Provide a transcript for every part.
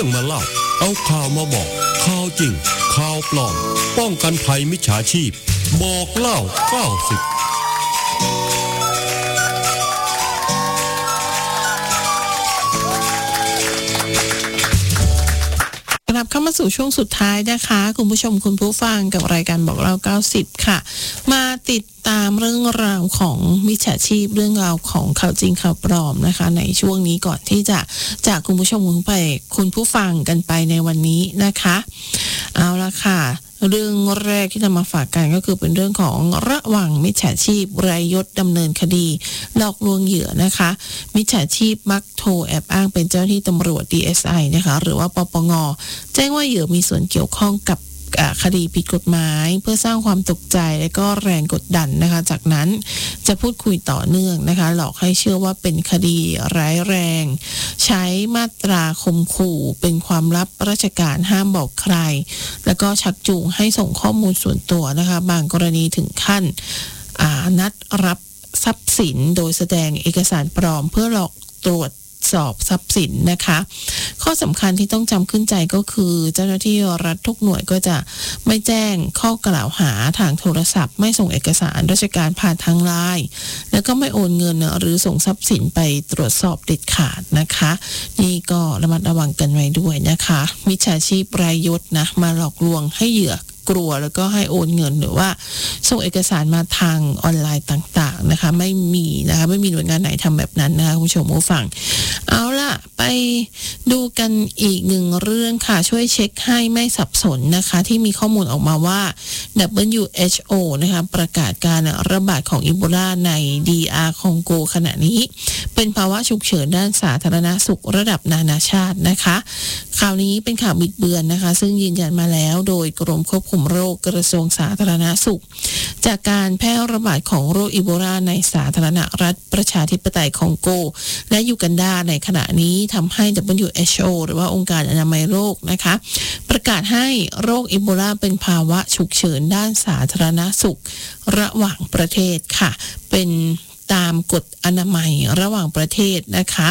รื่องมาเล่าเอาข่าวมาบอกข่าวจริงข่าวปลอมป้องกันภัยมิจฉาชีพบอกเล่า90 กลับเข้ามาสู่ช่วงสุดท้ายนะคะคุณผู้ชมคุณผู้ฟังกับรายการบอกเล่า90ค่ะมาติดตามเรื่องราวของมิจฉาชีพเรื่องราวของข่าวจริงข่าวปลอมนะคะในช่วงนี้ก่อนที่จะจากคุณผู้ชมคุณผู้ฟังกันไปในวันนี้นะคะเอาละค่ะเรื่องแรกที่นำมาฝากกันก็คือเป็นเรื่องของระหว่างมิจฉาชีพไร้ยศดำเนินคดีหลอกลวงเหยื่อนะคะมิจฉาชีพมักโทรแอบอ้างเป็นเจ้าหน้าที่ตำรวจ DSI นะคะหรือว่าปปง.แจ้งว่าเหยื่อมีส่วนเกี่ยวข้องกับคดีผิดกฎหมายเพื่อสร้างความตกใจและก็แรงกดดันนะคะจากนั้นจะพูดคุยต่อเนื่องนะคะหลอกให้เชื่อว่าเป็นคดีร้ายแรงใช้มาตราข่มขู่เป็นความลับราชการห้ามบอกใครแล้วก็ชักจูงให้ส่งข้อมูลส่วนตัวนะคะบางกรณีถึงขั้นนัดรับทรัพย์สินโดยแสดงเอกสารปลอมเพื่อหลอกตรวจสอบทรัพย์สินนะคะข้อสำคัญที่ต้องจำขึ้นใจก็คือเจ้าหน้าที่รัฐทุกหน่วยก็จะไม่แจ้งข้อกล่าวหาทางโทรศัพท์ไม่ส่งเอกสารราชการผ่านทางไลน์แล้วก็ไม่โอนเงินหรือส่งทรัพย์สินไปตรวจสอบเด็ดขาดนะคะนี่ก็ระมัดระวังกันไว้ด้วยนะคะมิจฉาชีพไร้ยศนะมาหลอกลวงให้เหยื่อกลัวแล้วก็ให้โอนเงินหรือว่าส่งเอกสารมาทางออนไลน์ต่างๆนะคะไม่มีหน่วยงานไหนทำแบบนั้นนะคะคุณผู้ชมผู้ฟังเอาล่ะไปดูกันอีกหนึ่งเรื่องค่ะช่วยเช็คให้ไม่สับสนนะคะที่มีข้อมูลออกมาว่า WHO นะคะประกาศการระบาดของอีโบลาใน DR คองโกขณะนี้เป็นภาวะฉุกเฉินด้านสาธารณสุขระดับนานาชาตินะคะข่าวนี้เป็นข่าวบิดเบือนนะคะซึ่งยืนยันมาแล้วโดยกรมควบคุมโรคกระทรวงสาธารณสุขจากการแพร่ระบาดของโรคอีโบลาในสาธารณรัฐประชาธิปไตยคองโกและยูกันดาในขณะนี้ทำให้ WHO หรือว่าองค์การอนามัยโลกนะคะประกาศให้โรคอีโบลาเป็นภาวะฉุกเฉินด้านสาธารณสุขระหว่างประเทศค่ะเป็นตามกฎอนามัยระหว่างประเทศนะคะ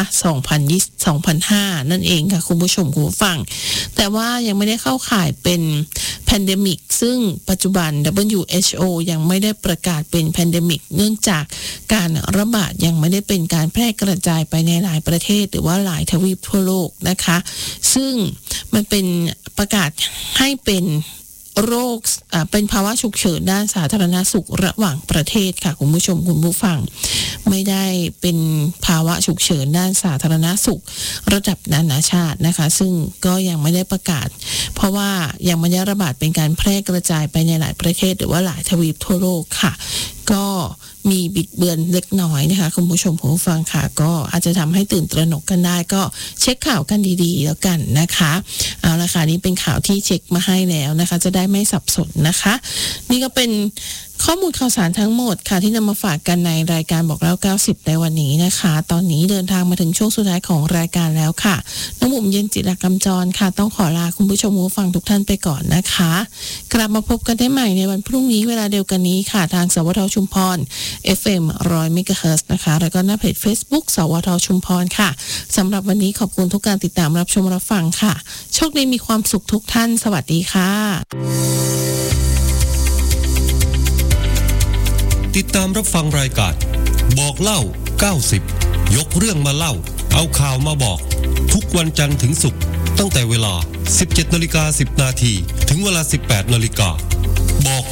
2005นั่นเองค่ะคุณผู้ชมคุณผู้ฟังแต่ว่ายังไม่ได้เข้าข่ายเป็นแพนเดมิกซึ่งปัจจุบัน WHO ยังไม่ได้ประกาศเป็นแพนเดมิกเนื่องจากการระบาดยังไม่ได้เป็นการแพร่กระจายไปในหลายประเทศหรือว่าหลายทวีปทั่วโลกนะคะซึ่งมันเป็นประกาศให้เป็นโรคเป็นภาวะฉุกเฉินด้านสาธารณสุขระหว่างประเทศค่ะคุณผู้ชมคุณผู้ฟังไม่ได้เป็นภาวะฉุกเฉินด้านสาธารณสุขระดับนานาชาตินะคะซึ่งก็ยังไม่ได้ประกาศเพราะว่ายังไม่ได้ระบาดเป็นการแพร่กระจายไปในหลายประเทศหรือว่าหลายทวีปทั่วโลกค่ะก็มีบิดเบือนเล็กน้อยนะคะคุณผู้ชมผู้ฟังค่ะก็อาจจะทำให้ตื่นตระหนกกันได้ก็เช็คข่าวกันดีๆแล้วกันนะคะเอาละค่ะนี่เป็นข่าวที่เช็คมาให้แล้วนะคะจะได้ไม่สับสนนะคะนี่ก็เป็นข้อมูลข่าวสารทั้งหมดค่ะที่นำมาฝากกันในรายการบอกเล่า90ในวันนี้นะคะตอนนี้เดินทางมาถึงช่วงสุดท้ายของรายการแล้วค่ะน้องบุ๋มเย็นจิตรกำจรค่ะต้องขอลาคุณผู้ชมผู้ฟังทุกท่านไปก่อนนะคะกลับมาพบกันได้ใหม่ในวันพรุ่งนี้เวลาเดียวกันนี้ค่ะทางสวทชุมพร FM 100 MHz นะคะแล้วก็หน้าเพจ Facebook สวทชุมพรค่ะสำหรับวันนี้ขอบคุณทุกการติดตามรับชมรับฟังค่ะโชคดีมีความสุขทุกท่านสวัสดีค่ะติดตามรับฟังรายการบอกเล่า90ยกเรื่องมาเล่าเอาข่าวมาบอกทุกวันจันทร์ถึงศุกร์ตั้งแต่เวลา 17:10 น.ถึงเวลา 18:00 น.บอก